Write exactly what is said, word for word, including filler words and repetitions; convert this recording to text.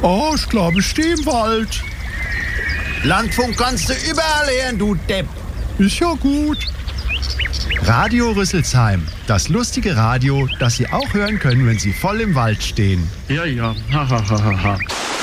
Oh, ich glaube, ich stehe im Wald. Landfunk kannst du überall hören, du Depp. Ist ja gut. Radio Rüsselsheim, das lustige Radio, das Sie auch hören können, wenn Sie voll im Wald stehen. Ja, ja, ha, ha, ha, ha.